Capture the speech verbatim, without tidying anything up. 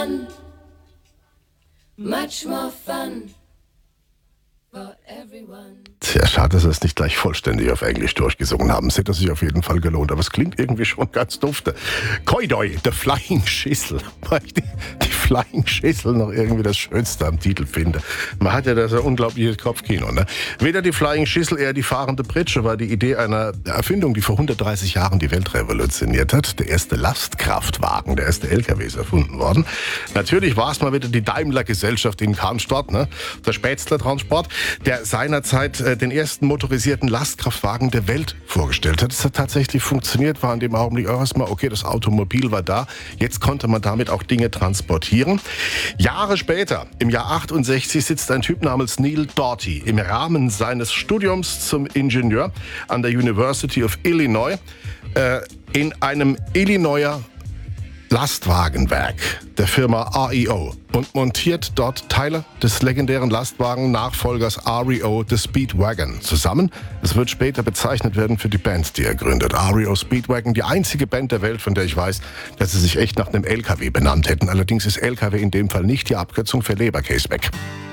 fun, much more fun for everyone. Tja, schade, dass wir es nicht gleich vollständig auf Englisch durchgesungen haben. Es hätte sich auf jeden Fall gelohnt, aber es klingt irgendwie schon ganz dufte. Koidoi, The Flying Schissel. Weil ich die, die Flying Schissel noch irgendwie das Schönste am Titel finde. Man hat ja das unglaubliche Kopfkino, ne? Weder die Flying Schissel, eher die fahrende Pritsche war die Idee einer Erfindung, die vor hundertdreißig Jahren die Welt revolutioniert hat. Der erste Lastkraftwagen, der erste L K W ist erfunden worden. Natürlich war es mal wieder die Daimler-Gesellschaft in Cannstatt, ne? Der Spätzle-Transport, der seinerzeit äh, den ersten motorisierten Lastkraftwagen der Welt vorgestellt hat. Es hat tatsächlich funktioniert, war in dem Augenblick auch erstmal, okay, das Automobil war da, jetzt konnte man damit auch Dinge transportieren. Jahre später, im Jahr achtundsechzig, sitzt ein Typ namens Neil Doughty im Rahmen seines Studiums zum Ingenieur an der University of Illinois äh, in einem Illinoiser Lastwagenwerk der Firma R E O und montiert dort Teile des legendären Lastwagen-Nachfolgers R E O, The Speedwagon, zusammen. Es wird später bezeichnet werden für die Band, die er gründet. R E O Speedwagon, die einzige Band der Welt, von der ich weiß, dass sie sich echt nach einem L K W benannt hätten. Allerdings ist L K W in dem Fall nicht die Abkürzung für Leberkäse weg.